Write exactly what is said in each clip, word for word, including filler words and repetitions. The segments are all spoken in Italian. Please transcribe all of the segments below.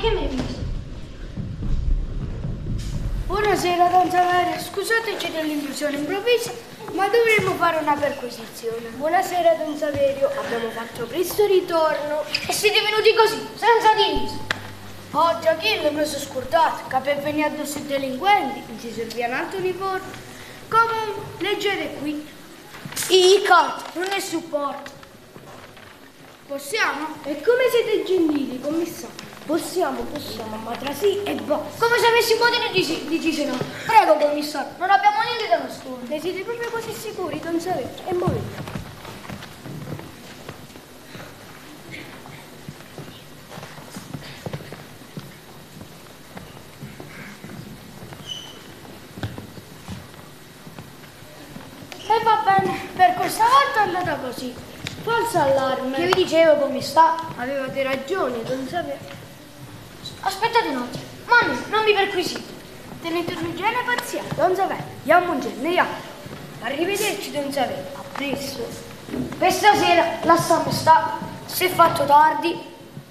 che mi hai visto? Buonasera, don Saverio. Scusateci dell'intrusione improvvisa, ma dovremmo fare una perquisizione. Buonasera, don Saverio. Abbiamo fatto presto ritorno. E siete venuti così, senza diviso. Oggi a chi mi sono scordato, che per venire addosso ai delinquenti, non si serviva un altro uniforme. Comunque, leggete qui. I cart, non è supporto. Possiamo? E come siete gentili, commissario? Possiamo, possiamo, ma tra sì e basta. Come se avessimo potere di, di dire no. Prego, commissario, non abbiamo niente da nascondere. Ne siete proprio così sicuri, don Saverio? E muovete. E va bene, per questa volta è andata così. Falso allarme. Che vi dicevo, commissario? Avevate ragione, don Saverio. Aspettate un attimo. Manni, non mi perquisite. Tenete un'igiene parziale. Don Saverio, andiamo un giorno, andiamo. Arrivederci, don Saverio. A presto. Per stasera lasciamo stare. Se è fatto tardi.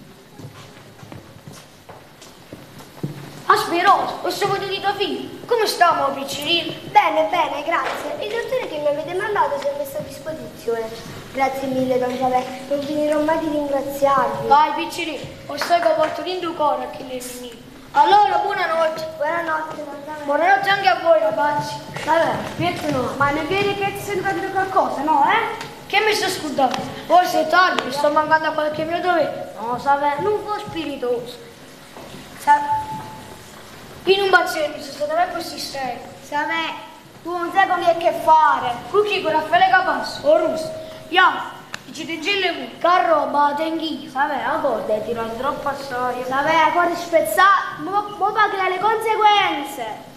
Aspiro, possiamo dire tuo figlio? Come stiamo, piccirino? Bene, bene, grazie. Il dottore che mi avete mandato si è messo a disposizione. Grazie mille, don Saverio. Non finirò mai di ringraziarvi. Vai, piccirino, o sai che porto l'inducore a chi le finì. Allora, buonanotte. Buonanotte, don Saverio. Buonanotte anche a voi, ragazzi. Vabbè, aspetta no. Ma ne vedi che ti sei capito qualcosa, no, eh? Che mi sto scordando? Forse è tardi, mi sto mancando a qualche mio dovere. No, Saverio, non fu spiritoso. Sa in un bazzino, mi sono stata per questi sei. Saverio, tu non sai con chi è che fare. Cucchi con Raffaele Capasso, o Russo. Io, ci te gelle mu, carro, ma tenghì. Saverio, a volte hai tirato troppo a storia. Saverio, cuore spezzato, mo, mo pagherai le conseguenze.